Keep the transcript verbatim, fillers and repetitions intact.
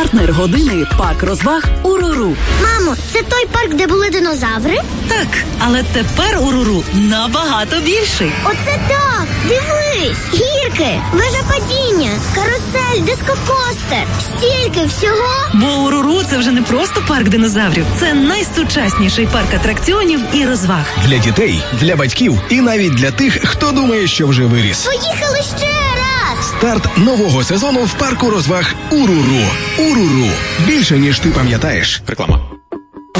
Партнер години – парк розваг «Уруру». Мамо, це той парк, де були динозаври? Так, але тепер «Уруру» набагато більший. Оце так! Дивись! Гірки, вежа падіння, карусель, дискокостер. Стільки всього! Бо «Уруру» – це вже не просто парк динозаврів. Це найсучасніший парк атракціонів і розваг. Для дітей, для батьків і навіть для тих, хто думає, що вже виріс. Поїхали ще раз! Старт нового сезону в парку розваг «Уруру». «Уруру» – більше, ніж ти пам'ятаєш. Реклама.